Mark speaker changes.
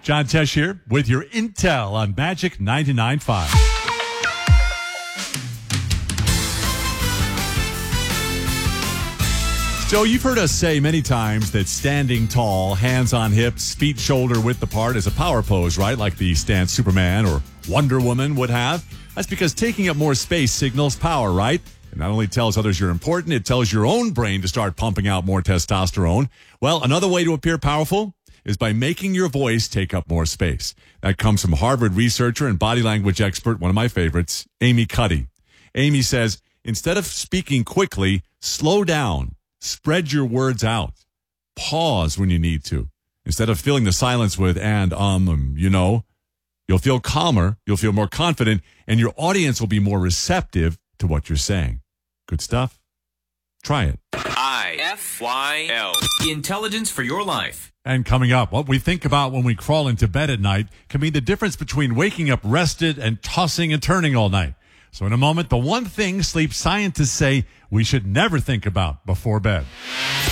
Speaker 1: John Tesh here with your intel on Magic 99.5. So you've heard us say many times that standing tall, hands on hips, feet shoulder width apart is a power pose, right? Like the stance Superman or Wonder Woman would have. That's because taking up more space signals power, right? It not only tells others you're important, it tells your own brain to start pumping out more testosterone. Well, another way to appear powerful is by making your voice take up more space. That comes from Harvard researcher and body language expert, one of my favorites, Amy Cuddy. Amy says, instead of speaking quickly, slow down. Spread your words out. Pause when you need to. Instead of filling the silence with you'll feel calmer, you'll feel more confident, and your audience will be more receptive to what you're saying. Good stuff? Try it.
Speaker 2: IFYL. Intelligence for your life.
Speaker 1: And coming up, what we think about when we crawl into bed at night can mean the difference between waking up rested and tossing and turning all night. So in a moment, the one thing sleep scientists say we should never think about before bed.